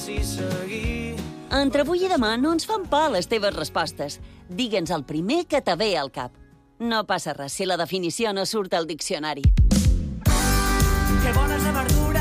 si seguir. Entre avui i demà no ens fan por les teves respostes. Digue'ns el primer que te ve al cap. No passa res si la definició no surt al diccionari. Que bones de verdura